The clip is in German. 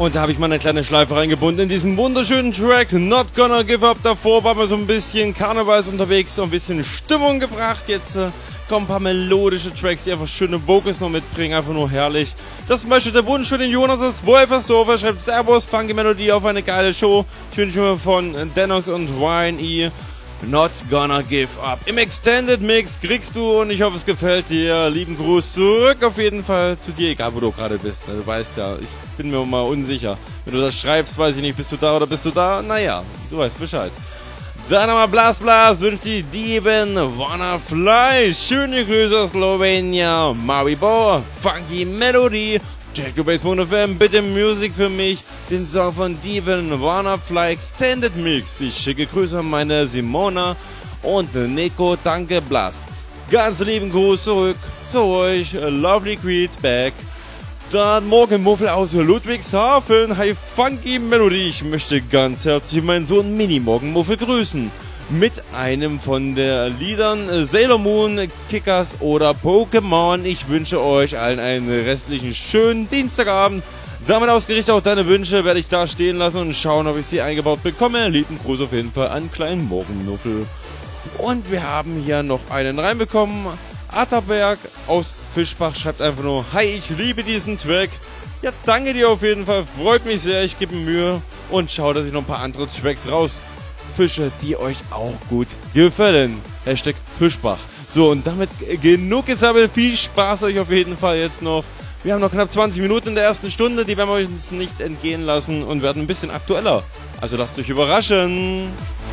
Und da habe ich mal eine kleine Schleife reingebunden in diesen wunderschönen Track Not Gonna Give Up. Davor waren wir so ein bisschen Karnevals unterwegs, so ein bisschen Stimmung gebracht. Jetzt kommen ein paar melodische Tracks, die einfach schöne Vocals noch mitbringen, einfach nur herrlich. Das ist zum Beispiel der Wunsch für den Jonas ist Wolfersdorfer, schreibt Servus, funky Melodie auf eine geile Show. Ich wünsche mir von Dennox und Ryan E. Not Gonna Give Up. Im Extended Mix kriegst du, und ich hoffe es gefällt dir, lieben Gruß zurück auf jeden Fall zu dir, egal wo du gerade bist. Du weißt ja, ich bin mir mal unsicher. Wenn du das schreibst, weiß ich nicht, bist du da oder bist du da? Naja, du weißt Bescheid. Dann nochmal Blast Blast, wünscht die Dieven Wanna Fly. Schöne Grüße aus Slowenien. Maribor, funky Melodie. Jack to Base FM, bitte Musik für mich. Den Song von Dieven Wanna Fly Extended Mix. Ich schicke Grüße an meine Simona und Nico. Danke, Blast. Ganz lieben Gruß zurück zu euch. Lovely Greets back. Dann Morgenmuffel aus Ludwigshafen. Hi, funky Melodie. Ich möchte ganz herzlich meinen Sohn Mini-Morgenmuffel grüßen. Mit einem von der Liedern Sailor Moon, Kickers oder Pokémon. Ich wünsche euch allen einen restlichen schönen Dienstagabend. Damit ausgerichtet auch deine Wünsche werde ich da stehen lassen und schauen, ob ich sie eingebaut bekomme. Lieben Gruß auf jeden Fall an kleinen Morgenmuffel. Und wir haben hier noch einen reinbekommen. Atterberg aus Fischbach schreibt einfach nur: Hi, ich liebe diesen Track. Ja, danke dir auf jeden Fall. Freut mich sehr. Ich gebe mir Mühe und schaue, dass ich noch ein paar andere Tracks rausfische, die euch auch gut gefallen. Hashtag Fischbach. So, und damit genug gesammelt. Viel Spaß euch auf jeden Fall jetzt noch. Wir haben noch knapp 20 Minuten in der ersten Stunde. Die werden wir uns nicht entgehen lassen und werden ein bisschen aktueller. Also lasst euch überraschen.